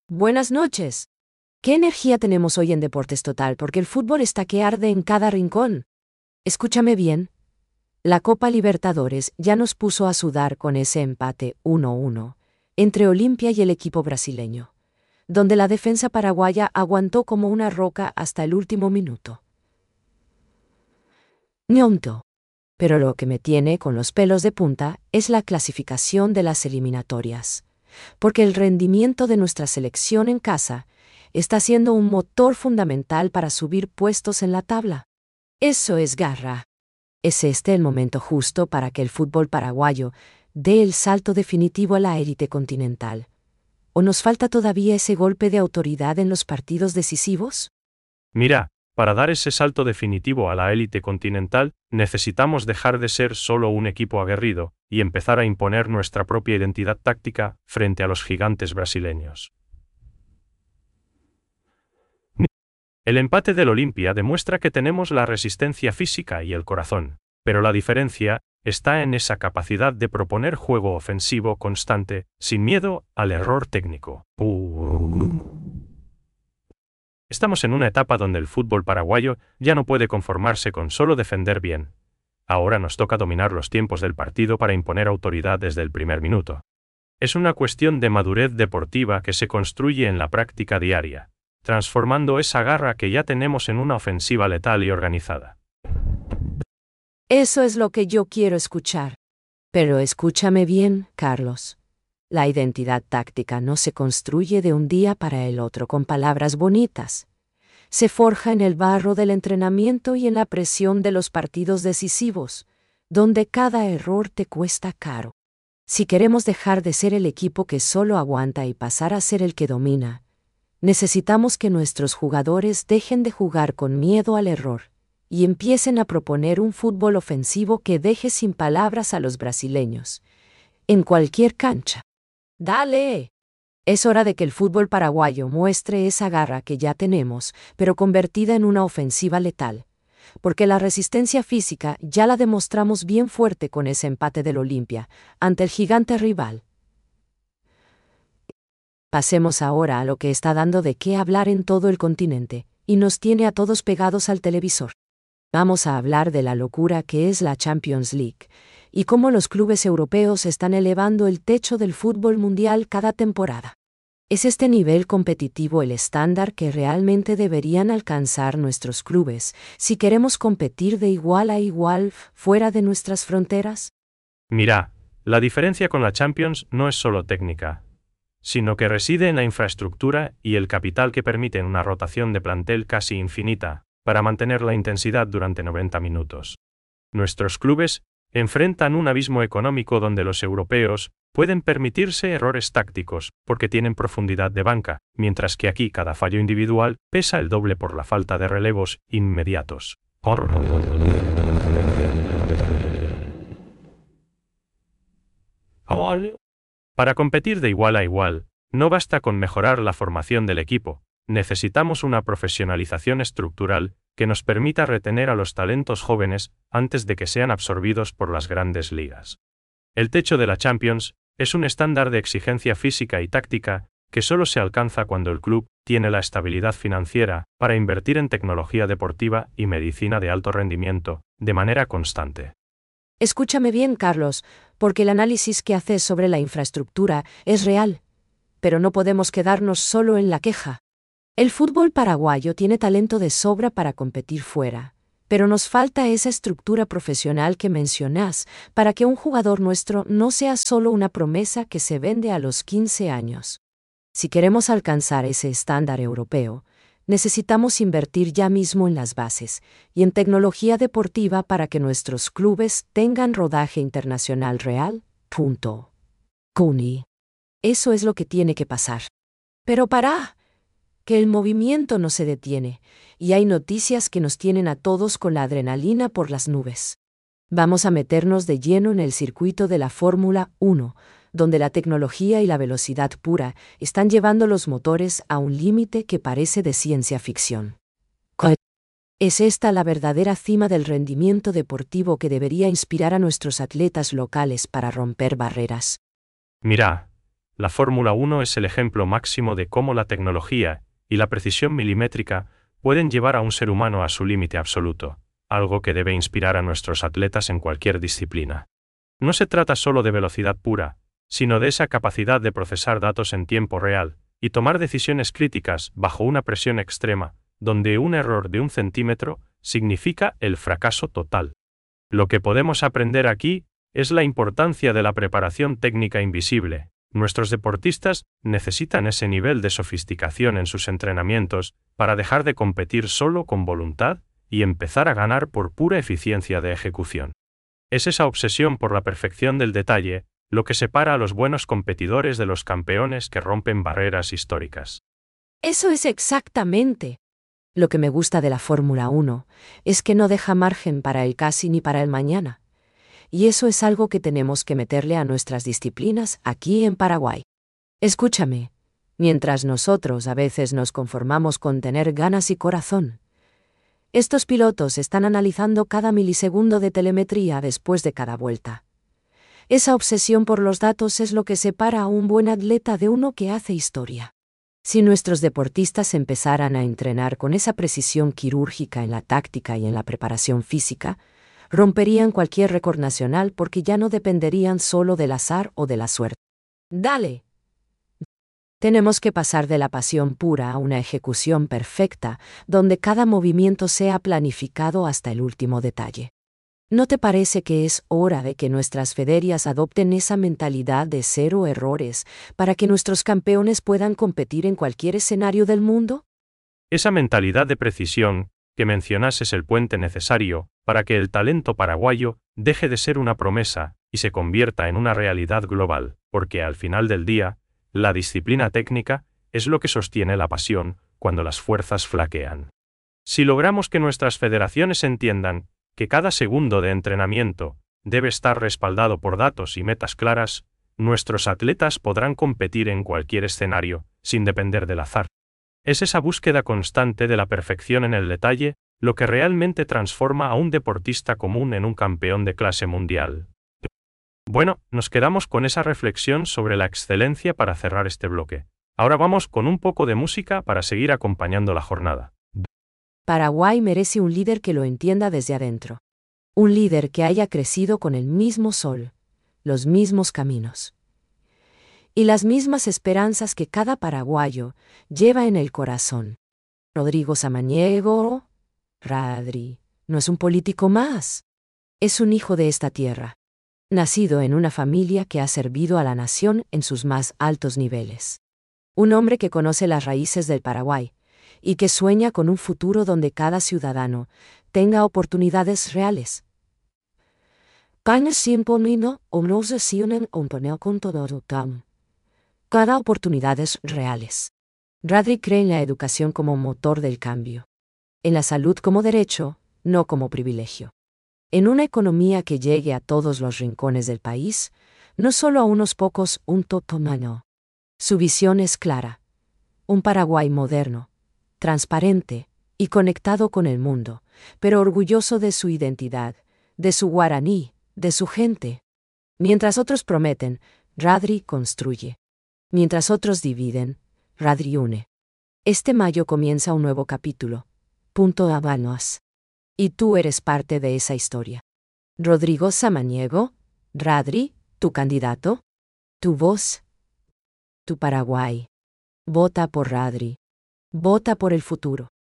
Buenas noches. ¿Qué energía tenemos hoy en Deportes Total? Porque el fútbol está que arde en cada rincón. Escúchame bien. La Copa Libertadores ya nos puso a sudar con ese empate 1-1 entre Olimpia y el equipo brasileño, donde la defensa paraguaya aguantó como una roca hasta el último minuto. Ñonto. Pero lo que me tiene con los pelos de punta es la clasificación de las eliminatorias, porque el rendimiento de nuestra selección en casa está siendo un motor fundamental para subir puestos en la tabla. Eso es garra. ¿Es este el momento justo para que el fútbol paraguayo dé el salto definitivo a la élite continental? ¿O nos falta todavía ese golpe de autoridad en los partidos decisivos? Mira, para dar ese salto definitivo a la élite continental, necesitamos dejar de ser solo un equipo aguerrido y empezar a imponer nuestra propia identidad táctica frente a los gigantes brasileños. El empate del Olimpia demuestra que tenemos la resistencia física y el corazón, pero la diferencia está en esa capacidad de proponer juego ofensivo constante, sin miedo al error técnico. Estamos en una etapa donde el fútbol paraguayo ya no puede conformarse con solo defender bien. Ahora nos toca dominar los tiempos del partido para imponer autoridad desde el primer minuto. Es una cuestión de madurez deportiva que se construye en la práctica diaria, transformando esa garra que ya tenemos en una ofensiva letal y organizada. Eso es lo que yo quiero escuchar. Pero escúchame bien, Carlos. La identidad táctica no se construye de un día para el otro con palabras bonitas. Se forja en el barro del entrenamiento y en la presión de los partidos decisivos, donde cada error te cuesta caro. Si queremos dejar de ser el equipo que solo aguanta y pasar a ser el que domina, necesitamos que nuestros jugadores dejen de jugar con miedo al error y empiecen a proponer un fútbol ofensivo que deje sin palabras a los brasileños, en cualquier cancha. ¡Dale! Es hora de que el fútbol paraguayo muestre esa garra que ya tenemos, pero convertida en una ofensiva letal, porque la resistencia física ya la demostramos bien fuerte con ese empate del Olimpia ante el gigante rival. Pasemos ahora a lo que está dando de qué hablar en todo el continente, y nos tiene a todos pegados al televisor. Vamos a hablar de la locura que es la Champions League, y cómo los clubes europeos están elevando el techo del fútbol mundial cada temporada. ¿Es este nivel competitivo el estándar que realmente deberían alcanzar nuestros clubes si queremos competir de igual a igual fuera de nuestras fronteras? Mira, la diferencia con la Champions no es solo técnica, sino que reside en la infraestructura y el capital que permiten una rotación de plantel casi infinita para mantener la intensidad durante 90 minutos. Nuestros clubes enfrentan un abismo económico donde los europeos pueden permitirse errores tácticos porque tienen profundidad de banca, mientras que aquí cada fallo individual pesa el doble por la falta de relevos inmediatos. Para competir de igual a igual, no basta con mejorar la formación del equipo, necesitamos una profesionalización estructural que nos permita retener a los talentos jóvenes antes de que sean absorbidos por las grandes ligas. El techo de la Champions es un estándar de exigencia física y táctica que solo se alcanza cuando el club tiene la estabilidad financiera para invertir en tecnología deportiva y medicina de alto rendimiento, de manera constante. Escúchame bien, Carlos, porque el análisis que haces sobre la infraestructura es real. Pero no podemos quedarnos solo en la queja. El fútbol paraguayo tiene talento de sobra para competir fuera, pero nos falta esa estructura profesional que mencionás para que un jugador nuestro no sea solo una promesa que se vende a los 15 años. Si queremos alcanzar ese estándar europeo, necesitamos invertir ya mismo en las bases y en tecnología deportiva para que nuestros clubes tengan rodaje internacional real. Cuni. Eso es lo que tiene que pasar. Pero que el movimiento no se detiene, y hay noticias que nos tienen a todos con la adrenalina por las nubes. Vamos a meternos de lleno en el circuito de la Fórmula 1, donde la tecnología y la velocidad pura están llevando los motores a un límite que parece de ciencia ficción. ¿Es esta la verdadera cima del rendimiento deportivo que debería inspirar a nuestros atletas locales para romper barreras? Mira, La Fórmula 1 es el ejemplo máximo de cómo la tecnología y la precisión milimétrica pueden llevar a un ser humano a su límite absoluto, algo que debe inspirar a nuestros atletas en cualquier disciplina. No se trata solo de velocidad pura, sino de esa capacidad de procesar datos en tiempo real y tomar decisiones críticas bajo una presión extrema, donde un error de 1 centímetro significa el fracaso total. Lo que podemos aprender aquí es la importancia de la preparación técnica invisible. Nuestros deportistas necesitan ese nivel de sofisticación en sus entrenamientos para dejar de competir solo con voluntad y empezar a ganar por pura eficiencia de ejecución. Es esa obsesión por la perfección del detalle lo que separa a los buenos competidores de los campeones que rompen barreras históricas. Eso es exactamente. Lo que me gusta de la Fórmula 1 es que no deja margen para el casi ni para el mañana. Y eso es algo que tenemos que meterle a nuestras disciplinas aquí en Paraguay. Escúchame, mientras nosotros a veces nos conformamos con tener ganas y corazón, estos pilotos están analizando cada milisegundo de telemetría después de cada vuelta. Esa obsesión por los datos es lo que separa a un buen atleta de uno que hace historia. Si nuestros deportistas empezaran a entrenar con esa precisión quirúrgica en la táctica y en la preparación física, romperían cualquier récord nacional porque ya no dependerían solo del azar o de la suerte. ¡Dale! Tenemos que pasar de la pasión pura a una ejecución perfecta, donde cada movimiento sea planificado hasta el último detalle. ¿No te parece que es hora de que nuestras federias adopten esa mentalidad de cero errores para que nuestros campeones puedan competir en cualquier escenario del mundo? Esa mentalidad de precisión que mencionas es el puente necesario para que el talento paraguayo deje de ser una promesa y se convierta en una realidad global, porque al final del día, la disciplina técnica es lo que sostiene la pasión cuando las fuerzas flaquean. Si logramos que nuestras federaciones entiendan que cada segundo de entrenamiento debe estar respaldado por datos y metas claras, nuestros atletas podrán competir en cualquier escenario, sin depender del azar. Es esa búsqueda constante de la perfección en el detalle lo que realmente transforma a un deportista común en un campeón de clase mundial. Bueno, nos quedamos con esa reflexión sobre la excelencia para cerrar este bloque. Ahora vamos con un poco de música para seguir acompañando la jornada. Paraguay merece un líder que lo entienda desde adentro. Un líder que haya crecido con el mismo sol, los mismos caminos y las mismas esperanzas que cada paraguayo lleva en el corazón. Rodrigo Samaniego, Radri, no es un político más. Es un hijo de esta tierra, nacido en una familia que ha servido a la nación en sus más altos niveles. Un hombre que conoce las raíces del Paraguay y que sueña con un futuro donde cada ciudadano tenga oportunidades reales. Cada oportunidades reales. Radri cree en la educación como motor del cambio. En la salud como derecho, no como privilegio. En una economía que llegue a todos los rincones del país, no solo a unos pocos, un totomano. Su visión es clara. Un Paraguay moderno, transparente y conectado con el mundo, pero orgulloso de su identidad, de su guaraní, de su gente. Mientras otros prometen, Radri construye. Mientras otros dividen, Radri une. Este mayo comienza un nuevo capítulo. Punto Habanos. Y tú eres parte de esa historia. Rodrigo Samaniego, Radri, tu candidato, tu voz, tu Paraguay. Vota por Radri. Vota por el futuro.